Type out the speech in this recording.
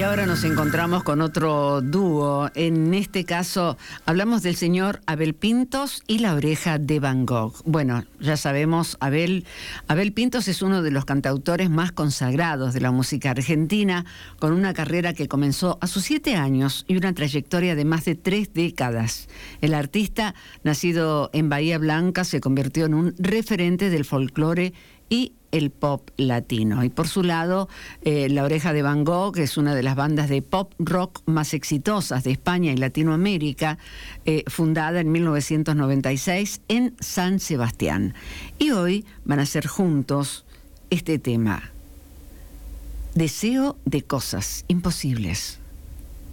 ahora nos encontramos con otro dúo. En este caso hablamos del señor Abel Pintos y La Oreja de Van Gogh. Bueno, ya sabemos, Abel Pintos es uno de los cantautores más consagrados de la música argentina, con una carrera que comenzó a sus 7 años y una trayectoria de más de 3 décadas. El artista, nacido en Bahía Blanca, se convirtió en un referente del folclore y el pop latino. Y por su lado, La Oreja de Van Gogh es una de las bandas de pop rock más exitosas de España y Latinoamérica, fundada en 1996 en San Sebastián. Y hoy van a hacer juntos este tema, Deseo de cosas imposibles.